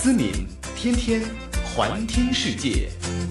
思敏天天环听世界。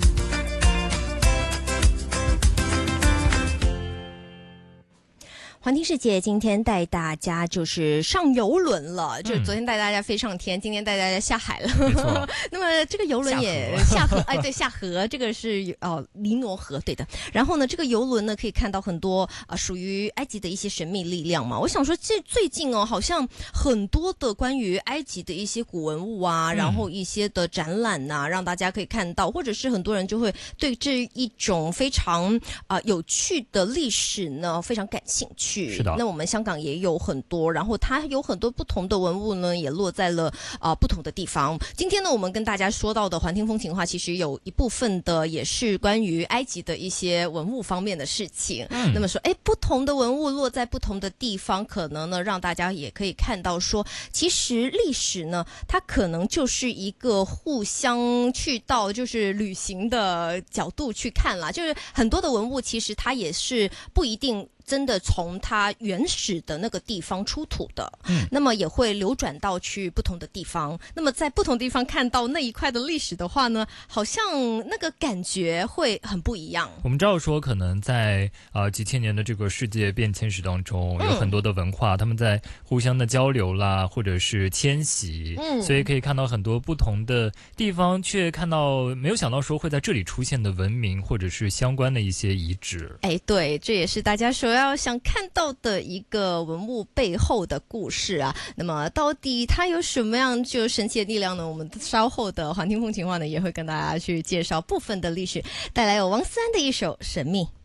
环听世界今天带大家就是上游轮了，就是昨天带大家飞上天，今天带大家下海了。 没错那么这个游轮也下河，哎，对，下河，这个是尼罗河，对的。然后呢，这个游轮呢可以看到很多属于埃及的一些神秘力量嘛。我想说，这最近好像很多的关于埃及的一些古文物啊，然后一些的展览啊，让大家可以看到，或者是很多人就会对这一种非常有趣的历史呢非常感兴趣。 是的， 那我们香港也有很多，然后它有很多不同的文物呢，也落在了不同的地方。今天呢，我们跟大家说到的环听风情话，其实有一部分的也是关于埃及的一些文物方面的事情。那么说，不同的文物落在不同的地方，可能呢让大家也可以看到说，其实历史呢，它可能就是一个互相去到就是旅行的角度去看啦，就是很多的文物其实它也是不一定真的从它原始的那个地方出土的，那么也会流转到去不同的地方。那么在不同地方看到那一块的历史的话呢，好像那个感觉会很不一样。 我们知道说，可能在几千年的这个世界变迁史当中，有很多的文化，他们在互相的交流啦，或者是迁徙，所以可以看到很多不同的地方，却看到没有想到说会在这里出现的文明或者是相关的一些遗址。 对，这也是大家首要想看到的一个文物背后的故事啊。那么到底它有什么样就神奇的力量呢？我们稍后的环听风情话呢，也会跟大家去介绍部分的历史，带来有王思安的一首《神秘》。